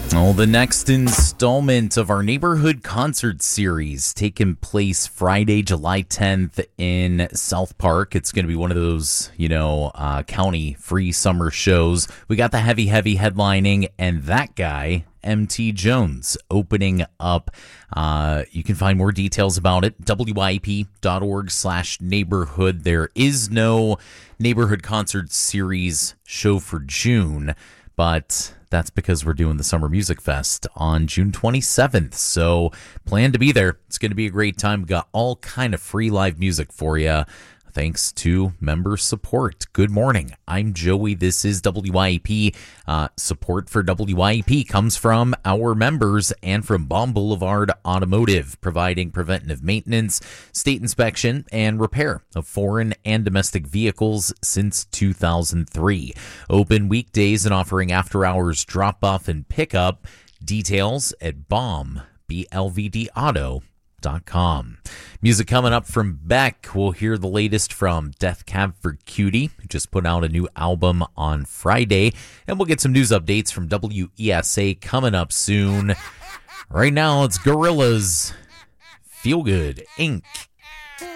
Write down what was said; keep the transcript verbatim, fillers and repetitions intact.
Well, the next installment of our neighborhood concert series taking place Friday, July tenth in South Park. It's going to be one of those, you know, uh, county free summer shows. We got the heavy, heavy headlining and that guy, M T Jones, opening up. Uh, you can find more details about it, W I P dot org slash neighborhood. There is no neighborhood concert series show for June, but that's because we're doing the Summer Music Fest on June twenty-seventh. So plan to be there. It's going to be a great time. We've got all kind of free live music for you, thanks to member support. Good morning. I'm Joey. This is W I P. Uh, support for W I P comes from our members and from Baum Boulevard Automotive, providing preventative maintenance, state inspection, and repair of foreign and domestic vehicles since two thousand three. Open weekdays and offering after-hours drop-off and pickup. Details at Baum, B L V D Auto. Dot com. Music coming up from Beck. We'll hear the latest from Death Cab for Cutie, who just put out a new album on Friday. And we'll get some news updates from W E S A coming up soon. Right now, it's Gorillaz. Feel Good, Incorporated.